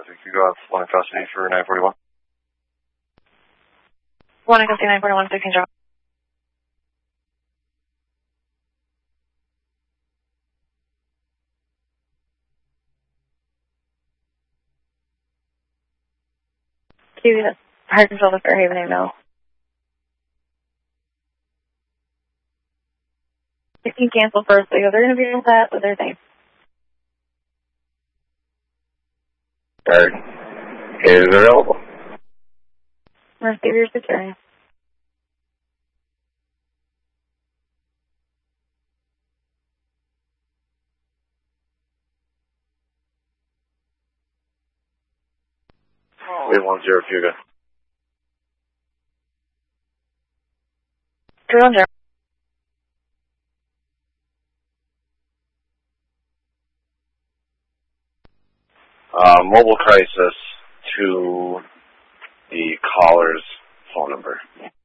traffic. You got one in custody for 941. One in custody, 941, 16 drop. Q, that's hard control to Fairhaven, no. 16 cancel first, so they're going to be able to that with their thing. Alright. Is available. Receiver securing. Wave 10, Fuga. 310. Mobile crisis to the caller's phone number.